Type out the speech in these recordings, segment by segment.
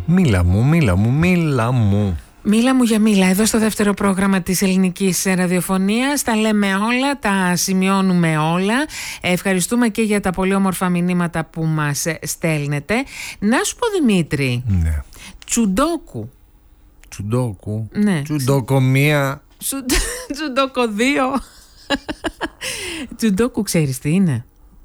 Μίλα μου. Μίλα μου για μίλα, εδώ στο δεύτερο πρόγραμμα της ελληνικής ραδιοφωνίας. Τα λέμε όλα, τα σημειώνουμε όλα. Ευχαριστούμε και για τα πολύ όμορφα μηνύματα που μας στέλνετε. Να σου πω, Δημήτρη, Ναι. Τσουντόκου. Ναι. Τσουντόκο μία. Τσουντόκο 2. Τσουντόκου ξέρεις τι είναι?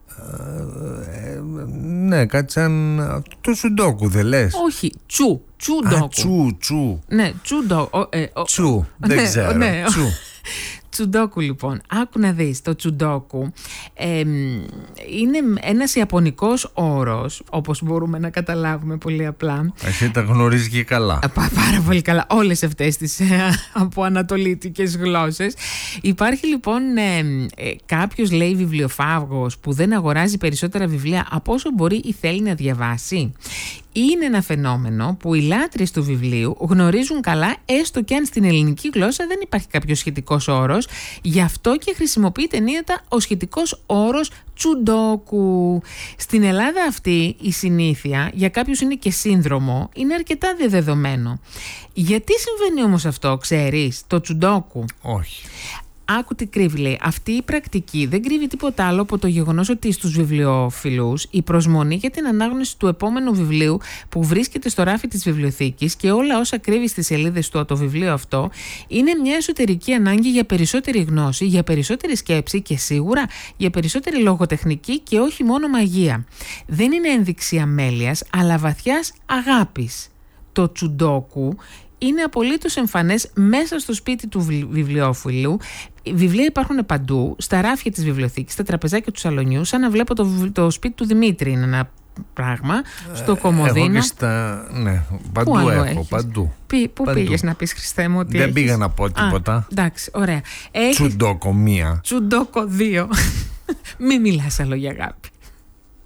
Ναι, κάτι σαν το Σουντόκου δεν λες? Όχι, τσουντόκου. Τσου. Ναι, τσουντόκου. Τσου, δεν ξέρω. Ναι. Τσου. Τσουντόκου λοιπόν, άκου να δεις, το τσουντόκου είναι ένας ιαπωνικός όρος, όπως μπορούμε να καταλάβουμε πολύ απλά. Εσύ τα γνωρίζει και καλά. Πάρα πολύ καλά όλες αυτές τις από ανατολίτικες γλώσσες. Υπάρχει λοιπόν κάποιος, λέει, βιβλιοφάγος που δεν αγοράζει περισσότερα βιβλία από όσο μπορεί ή θέλει να διαβάσει. Είναι ένα φαινόμενο που οι λάτρεις του βιβλίου γνωρίζουν καλά, έστω και αν στην ελληνική γλώσσα δεν υπάρχει κάποιος σχετικός όρος. Γι' αυτό και χρησιμοποιείται ενίοτα ο σχετικός όρος τσουντόκου. Στην Ελλάδα αυτή η συνήθεια, για κάποιους είναι και σύνδρομο, είναι αρκετά διαδεδομένο. Γιατί συμβαίνει όμως αυτό, ξέρεις, το τσουντόκου? Όχι. Άκου τι κρύβει, λέει. Αυτή η πρακτική δεν κρύβει τίποτα άλλο από το γεγονός ότι στους βιβλιοφιλούς η προσμονή για την ανάγνωση του επόμενου βιβλίου που βρίσκεται στο ράφι της βιβλιοθήκης και όλα όσα κρύβει στις σελίδες του το βιβλίο αυτό είναι μια εσωτερική ανάγκη για περισσότερη γνώση, για περισσότερη σκέψη και σίγουρα για περισσότερη λογοτεχνική και όχι μόνο μαγεία. Δεν είναι ένδειξη αμέλειας, αλλά βαθιάς αγάπης. Το τσουντόκου είναι απολύτως εμφανές μέσα στο σπίτι του βιβλιοφίλου. Βιβλία υπάρχουν παντού, στα ράφια της βιβλιοθήκης, στα τραπεζάκια του σαλονιού, σαν να βλέπω το σπίτι του Δημήτρη. Είναι ένα πράγμα, στο κομμωδίνο. Εγώ και στα... Ναι, παντού έχω, παντού. Πού πήγες να πεις, Χριστέ μου, ότι δεν πήγα να πω τίποτα. Εντάξει, ωραία. Τσουντόκο μία. Τσουντόκο 2. Μη μιλάς άλλο για αγάπη.